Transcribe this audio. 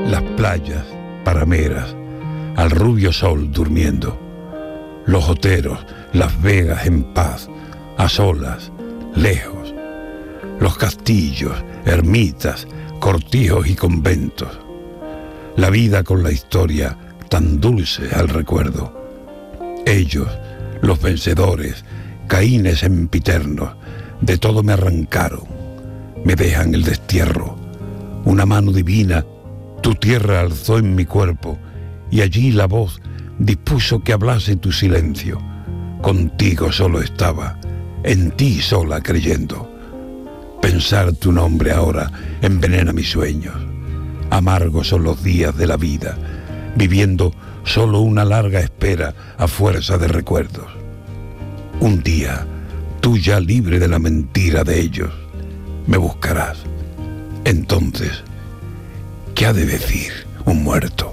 Las playas, parameras, al rubio sol durmiendo. Los oteros, las vegas en paz, a solas, lejos. Los castillos, ermitas, cortijos y conventos. La vida con la historia tan dulce al recuerdo. Ellos, los vencedores, caínes sempiternos, de todo me arrancaron, me dejan el destierro. Una mano divina tu tierra alzó en mi cuerpo, y allí la voz dispuso que hablase tu silencio. Contigo solo estaba, en ti sola creyendo. Pensar tu nombre ahora envenena mis sueños. Amargos son los días de la vida, viviendo solo una larga espera a fuerza de recuerdos. Un día, tú ya libre de la mentira de ellos, me buscarás. Entonces, ¿qué ha de decir un muerto?